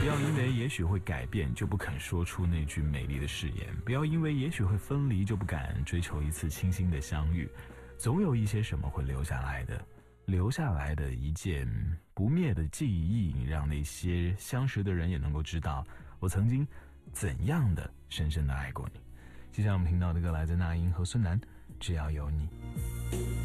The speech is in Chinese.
不要因为也许会改变就不肯说出那句美丽的誓言，不要因为也许会分离就不敢追求一次清新的相遇。总有一些什么会留下来的，留下来的一件不灭的记忆，让那些相识的人也能够知道我曾经怎样的深深的爱过你。接下来我们听到的歌来自那英和孙楠，只要有你。